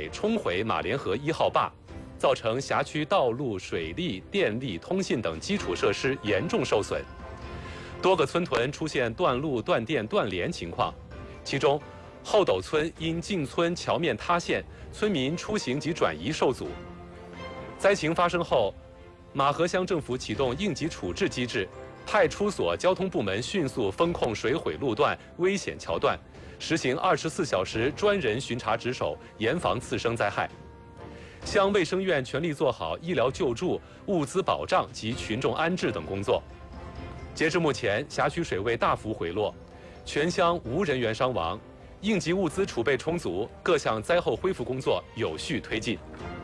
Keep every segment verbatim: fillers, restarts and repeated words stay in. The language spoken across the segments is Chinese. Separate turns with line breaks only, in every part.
水冲毁马连河一号坝，造成辖区道路、水利、电力、通信等基础设施严重受损，多个村屯出现断路、断电、断联情况。其中，后斗村因进村桥面塌陷，村民出行及转移受阻。灾情发生后，马河乡政府启动应急处置机制，派出所、交通部门迅速封控水毁路段、危险桥段，实行二十四小时专人巡查值守，严防次生灾害。乡卫生院全力做好医疗救助、物资保障及群众安置等工作。截至目前，辖区水位大幅回落，全乡无人员伤亡，应急物资储备充足，各项灾后恢复工作有序推进。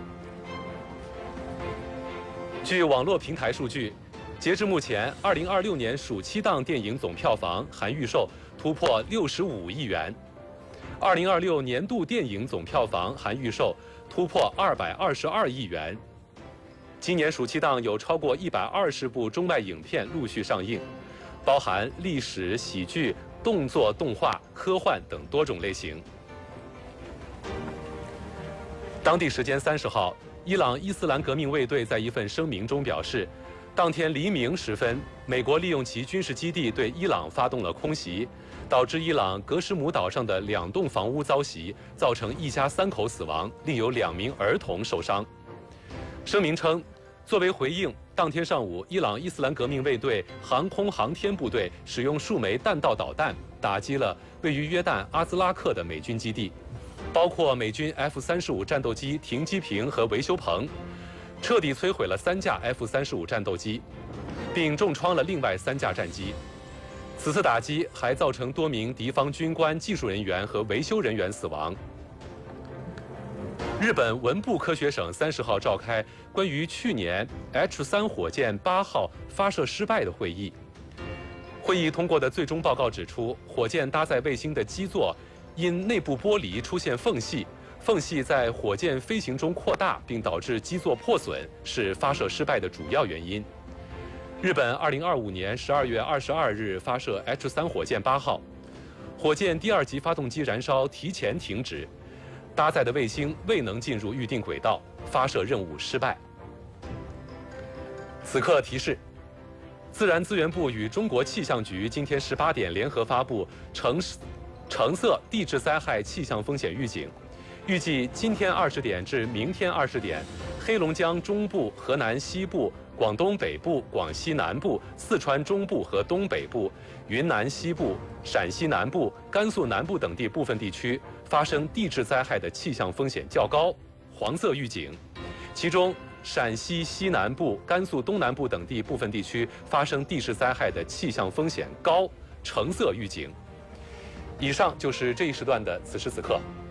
据网络平台数据，截至目前，二零二六年暑期档电影总票房含预售突破六十五亿元，二零二六年度电影总票房含预售突破二百二十二亿元。今年暑期档有超过一百二十部中外影片陆续上映，包含历史、喜剧、动作、动画、科幻等多种类型。当地时间三十号，伊朗伊斯兰革命卫队在一份声明中表示，当天黎明时分，美国利用其军事基地对伊朗发动了空袭，导致伊朗格什姆岛上的两栋房屋遭袭，造成一家三口死亡，另有两名儿童受伤。声明称，作为回应，当天上午，伊朗伊斯兰革命卫队航空航天部队使用数枚弹道导弹打击了位于约旦阿兹拉克的美军基地，包括美军 F 三十五战斗机停机坪和维修棚，彻底摧毁了三架 F 三十五战斗机，并重创了另外三架战机。此次打击还造成多名敌方军官、技术人员和维修人员死亡。日本文部科学省三十号召开关于去年 H 三火箭八号发射失败的会议。会议通过的最终报告指出，火箭搭载卫星的基座因内部玻璃出现缝隙，缝隙在火箭飞行中扩大，并导致基座破损，是发射失败的主要原因。日本二零二五年十二月二十二日发射 H 三火箭八号，火箭第二级发动机燃烧提前停止，搭载的卫星未能进入预定轨道，发射任务失败。此刻提示：自然资源部与中国气象局今天十八点联合发布橙橙色地质灾害气象风险预警，预计今天二十点至明天二十点，黑龙江中部、河南西部、广东北部、广西南部、四川中部和东北部、云南西部、陕西南部、甘肃南部等地部分地区发生地质灾害的气象风险较高，黄色预警。其中，陕西西南部、甘肃东南部等地部分地区发生地质灾害的气象风险高，橙色预警。以上就是这一时段的此时此刻。